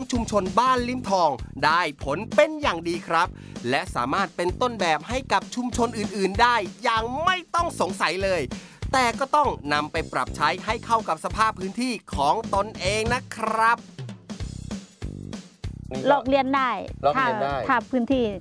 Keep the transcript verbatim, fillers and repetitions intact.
ชุมชนบ้านลิมทองได้ผลเป็นอย่างดีครับและสามารถเป็นต้นแบบให้กับชุมชนอื่นๆได้อย่างไม่ต้องสงสัยเลยแต่ก็ต้องนำไปปรับใช้ให้เข้ากับสภาพพื้นที่ของตนเองนะครับลอกเรียนได้ถ้าถ้าพื้นที่